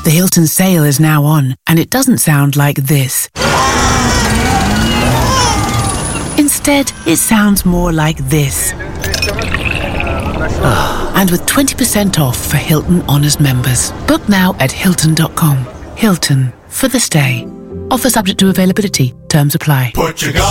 The Hilton sale is now on, and it doesn't sound like this. Instead, it sounds more like this. And with 20% off for Hilton Honors members. Book now at Hilton.com. Hilton, for the stay. Offer subject to availability. Terms apply. Put your